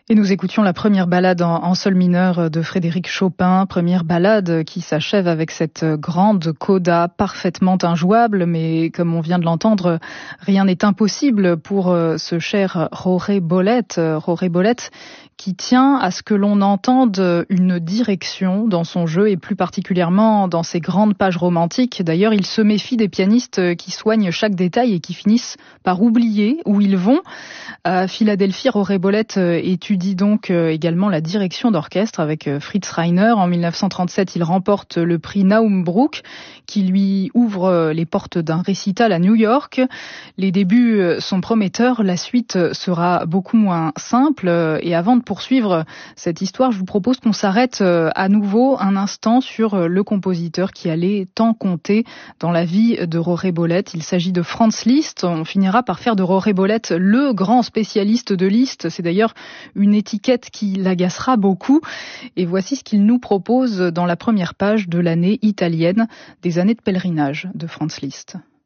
Et nous écoutions la première ballade en sol mineur de Frédéric Chopin, première ballade qui s'achève avec cette grande coda parfaitement injouable, mais comme on vient de l'entendre, rien n'est impossible pour ce cher Jorge Bolette qui tient à ce que l'on entende une direction dans son jeu et plus particulièrement dans ses grandes pages romantiques. D'ailleurs, il se méfie des pianistes qui soignent chaque détail et qui finissent par oublier où ils vont. À Philadelphie, Jorge Bolette étudie donc également la direction d'orchestre avec Fritz Reiner. En 1937, il remporte le prix Naumbruck qui lui ouvre les portes d'un récital à New York. Les débuts sont prometteurs, la suite sera beaucoup moins simple. Et avant de poursuivre cette histoire, je vous propose qu'on s'arrête à nouveau un instant sur le compositeur qui allait tant compter dans la vie de Jorge Bolette. Il s'agit de Franz Liszt. On finira par faire de Jorge Bolette le grand spécialiste de Liszt. C'est d'ailleurs une étiquette qui l'agacera beaucoup. Et voici ce qu'il nous propose dans la première page de l'année italienne des années de pèlerinage de Franz Liszt.